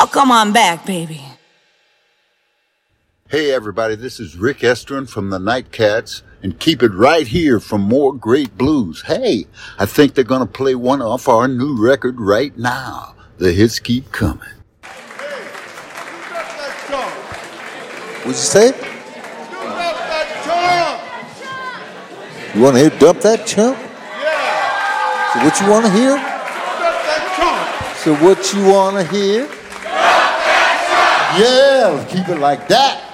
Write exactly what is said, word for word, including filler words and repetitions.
come on back, baby. Hey everybody, this is Rick Estrin from the Nightcats, and keep it right here for more great blues. Hey, I think they're gonna play one off our new record right now. The hits keep coming. Hey, dump that chump. What'd you say? Dump that chump. You want to hear Dump That Chump? Yeah. So what you want to hear? Dump that chump. So what you want to hear? Dump that chump. Yeah, keep it like that.